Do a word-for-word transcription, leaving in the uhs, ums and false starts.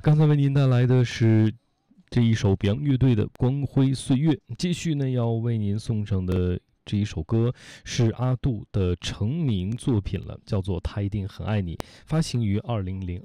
刚才为您带来的是这一首 Beyond 乐队的《光辉岁月》，继续呢要为您送上的这一首歌是阿杜的成名作品了，叫做《他一定很爱你》，发行于二零零